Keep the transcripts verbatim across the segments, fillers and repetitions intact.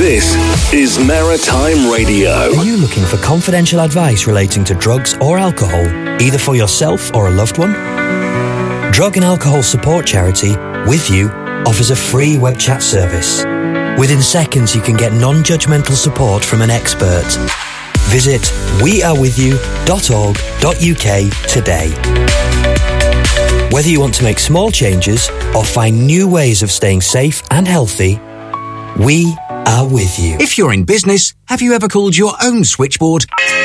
This is Maritime Radio. Are you looking for confidential advice relating to drugs or alcohol, either for yourself or a loved one? Drug and Alcohol Support Charity, With You, offers a free web chat service. Within seconds, you can get non-judgmental support from an expert. Visit we are with you dot org dot U K today. Whether you want to make small changes or find new ways of staying safe and healthy, we are with you. If you're in business, have you ever called your own switchboard?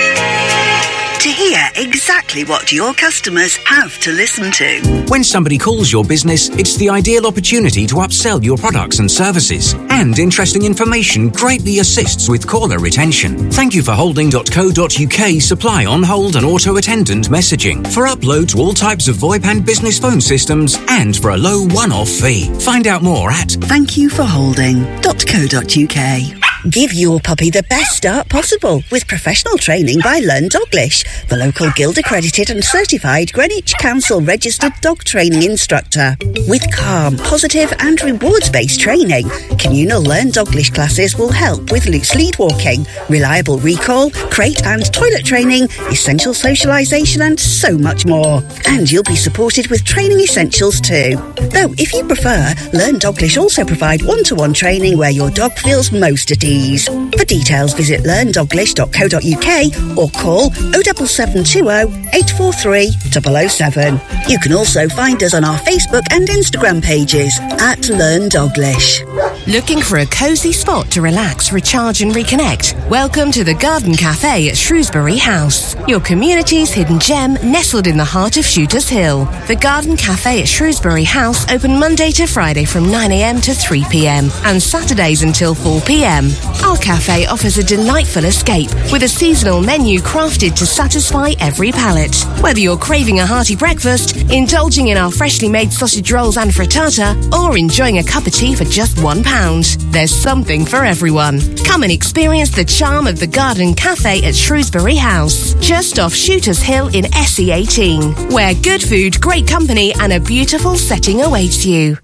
To hear exactly what your customers have to listen to. When somebody calls your business, it's the ideal opportunity to upsell your products and services. And interesting information greatly assists with caller retention. Thank you for holding dot co dot U K supply on hold and auto attendant messaging for upload to all types of VoIP and business phone systems and for a low one-off fee. Find out more at thank you for holding dot co dot U K. Give your puppy the best start possible with professional training by Learn Doglish, the local Guild accredited and certified Greenwich Council registered dog training instructor. With calm, positive and rewards-based training, communal Learn Doglish classes will help with loose lead walking, reliable recall, crate and toilet training, essential socialisation and so much more. And you'll be supported with training essentials too. Though if you prefer, Learn Doglish also provide one-to-one training where your dog feels most at ease. For details, visit learn doglish dot co dot U K or call oh seven seven two oh, eight four three, zero zero seven. You can also find us on our Facebook and Instagram pages at Learn Doglish. Looking for a cosy spot to relax, recharge and reconnect? Welcome to the Garden Cafe at Shrewsbury House, your community's hidden gem nestled in the heart of Shooters Hill. The Garden Cafe at Shrewsbury House open Monday to Friday from nine a m to three p m and Saturdays until four p m. Our cafe offers a delightful escape with a seasonal menu crafted to satisfy every palate. Whether you're craving a hearty breakfast, indulging in our freshly made sausage rolls and frittata, or enjoying a cup of tea for just one pound, there's something for everyone. Come and experience the charm of the Garden Cafe at Shrewsbury House, just off Shooters Hill in S E eighteen, where good food, great company and a beautiful setting awaits you.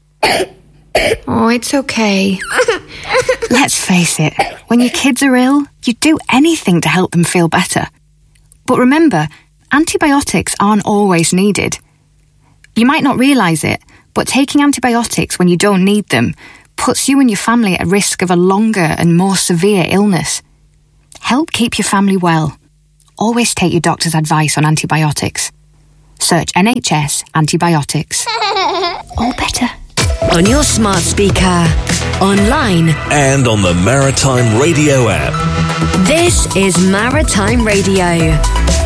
Oh, it's okay. Let's face it, when your kids are ill, you do anything to help them feel better. But remember, antibiotics aren't always needed. You might not realise it, but taking antibiotics when you don't need them puts you and your family at risk of a longer and more severe illness. Help keep your family well. Always take your doctor's advice on antibiotics. Search N H S antibiotics. All better. On your smart speaker, online, and on the Maritime Radio app. This is Maritime Radio.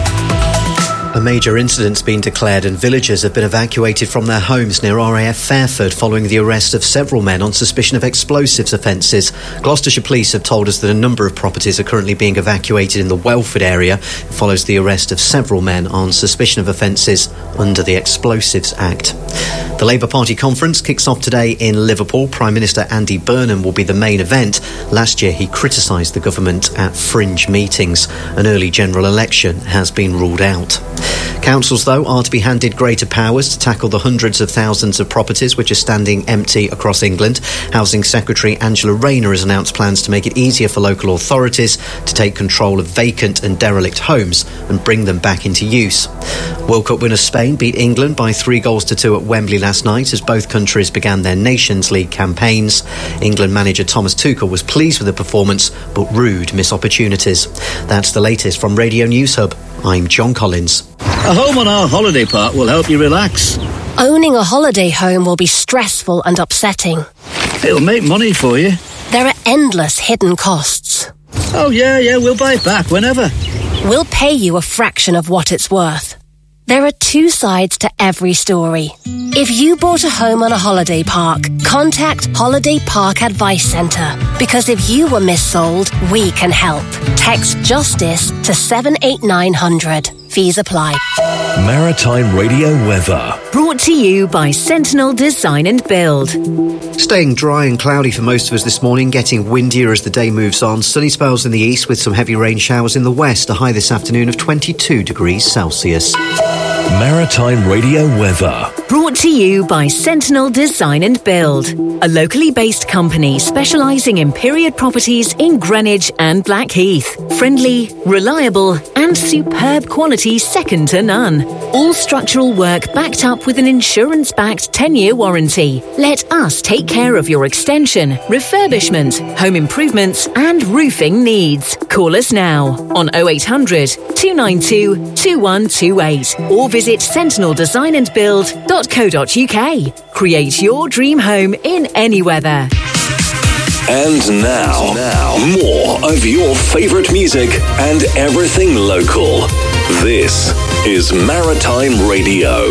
A major incident's been declared and villagers have been evacuated from their homes near R A F Fairford following the arrest of several men on suspicion of explosives offences. Gloucestershire Police have told us that a number of properties are currently being evacuated in the Welford area. It follows the arrest of several men on suspicion of offences under the Explosives Act. The Labour Party conference kicks off today in Liverpool. Prime Minister Andy Burnham will be the main event. Last year he criticised the government at fringe meetings. An early general election has been ruled out. Councils, though, are to be handed greater powers to tackle the hundreds of thousands of properties which are standing empty across England. Housing Secretary Angela Rayner has announced plans to make it easier for local authorities to take control of vacant and derelict homes and bring them back into use. World Cup winner Spain beat England by three goals to two at Wembley last night as both countries began their Nations League campaigns. England manager Thomas Tuchel was pleased with the performance but rued missed opportunities. That's the latest from Radio News Hub. I'm John Collins. A home on our holiday park will help you relax. Owning a holiday home will be stressful and upsetting. It'll make money for you. There are endless hidden costs. Oh, yeah, yeah, we'll buy it back whenever. We'll pay you a fraction of what it's worth. There are two sides to every story. If you bought a home on a holiday park, contact Holiday Park Advice Centre. Because if you were missold, we can help. Text JUSTICE to seven eight nine hundred. Fees apply. Maritime Radio weather. Brought to you by Sentinel Design and Build. Staying dry and cloudy for most of us this morning, getting windier as the day moves on. Sunny spells in the east with some heavy rain showers in the west. A high this afternoon of twenty-two degrees Celsius. Maritime Radio weather. Brought to you by Sentinel Design and Build, a locally based company specialising in period properties in Greenwich and Blackheath. Friendly, reliable and superb quality second to none. All structural work backed up with an insurance-backed ten-year warranty. Let us take care of your extension, refurbishment, home improvements and roofing needs. Call us now on oh eight hundred, two nine two, two one two eight or visit sentinel design and build dot co dot uk. Create your dream home in any weather. And now, now, more of your favourite music and everything local. This is Maritime Radio.